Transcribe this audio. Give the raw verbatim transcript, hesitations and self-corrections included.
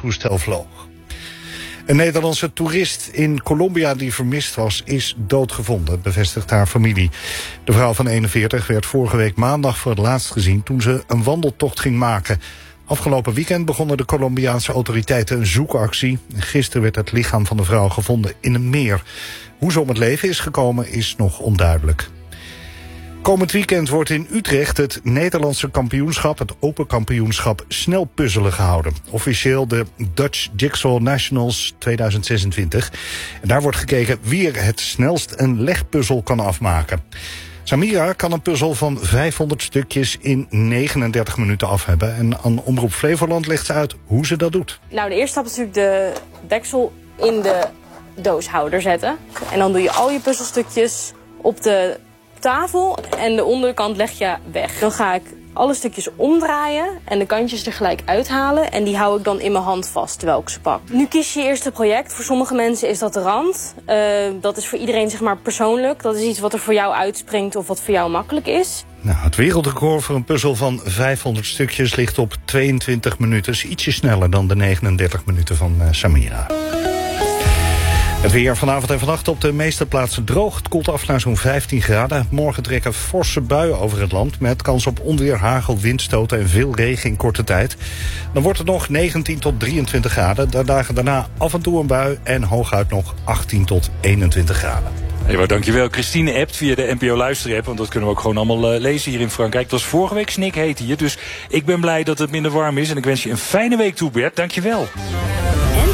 toestel vloog. Een Nederlandse toerist in Colombia die vermist was, is doodgevonden, bevestigt haar familie. De vrouw van eenenveertig werd vorige week maandag voor het laatst gezien toen ze een wandeltocht ging maken. Afgelopen weekend begonnen de Colombiaanse autoriteiten een zoekactie. Gisteren werd het lichaam van de vrouw gevonden in een meer. Hoe ze om het leven is gekomen is nog onduidelijk. Komend weekend wordt in Utrecht het Nederlandse kampioenschap, het Open Kampioenschap snelpuzzelen gehouden. Officieel de Dutch Jigsaw Nationals tweeduizend zesentwintig. En daar wordt gekeken wie er het snelst een legpuzzel kan afmaken. Samira kan een puzzel van vijfhonderd stukjes in negenendertig minuten af hebben. En aan Omroep Flevoland legt ze uit hoe ze dat doet. Nou, de eerste stap is natuurlijk de deksel in de dooshouder zetten. En dan doe je al je puzzelstukjes op de tafel en de onderkant leg je weg. Dan ga ik alle stukjes omdraaien en de kantjes er gelijk uithalen. En die hou ik dan in mijn hand vast terwijl ik ze pak. Nu kies je je eerste project. Voor sommige mensen is dat de rand. Uh, dat is voor iedereen zeg maar persoonlijk. Dat is iets wat er voor jou uitspringt of wat voor jou makkelijk is. Nou, het wereldrecord voor een puzzel van vijfhonderd stukjes ligt op tweeëntwintig minuten. Dus ietsje sneller dan de negenendertig minuten van uh, Samira. Het weer vanavond en vannacht op de meeste plaatsen droog. Het koelt af naar zo'n vijftien graden. Morgen trekken forse buien over het land met kans op onweer, hagel, windstoten en veel regen in korte tijd. Dan wordt het nog negentien tot drieëntwintig graden. De dagen daarna af en toe een bui en hooguit nog achttien tot eenentwintig graden. Hey, dankjewel. Christine appt via de N P O Luister-app, want dat kunnen we ook gewoon allemaal uh, lezen hier in Frankrijk. Het was vorige week snikheet hier, dus ik ben blij dat het minder warm is. En ik wens je een fijne week toe, Bert. Dankjewel.